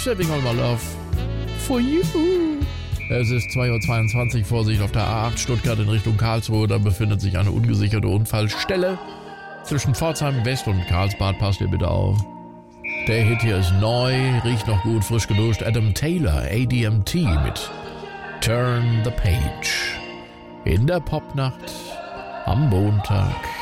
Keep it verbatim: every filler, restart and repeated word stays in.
Saving All My Love for You. Es ist zwei Uhr zweiundzwanzig, Vorsicht auf der A acht Stuttgart in Richtung Karlsruhe. Da befindet sich eine ungesicherte Unfallstelle. Zwischen Pforzheim West und Karlsbad, passt ihr bitte auf. Der Hit hier ist neu, riecht noch gut, frisch geduscht. Adam Taylor, A D M T mit Turn the Page. In der Popnacht am Montag.